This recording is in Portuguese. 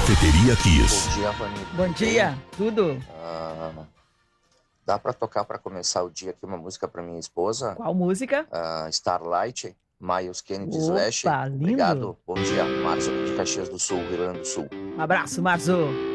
Cafeteria Kiss. Bom dia, Rony. Bom dia, tudo? Dá pra tocar pra começar o dia aqui uma música pra minha esposa? Qual música? Starlight, Miles Kennedy Slash. Opa, lindo. Obrigado. Bom dia, Márcio de Caxias do Sul, Rio Grande do Sul. Um abraço, Marzo.